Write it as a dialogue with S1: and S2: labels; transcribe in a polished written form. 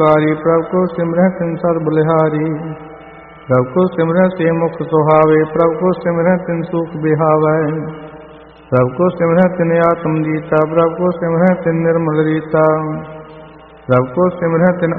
S1: प्रभु को सिमरह तिन सर्ब बलिहारी। प्रभु को सिमरह से मुख सुहावे, प्रभु को सिमरह तिन सुख बिहावै। प्रभु को सिमरह तिन आत्म जीता, प्रभु को सिमरह तिन निर्मल रीता। प्रभु को सिमरह तिन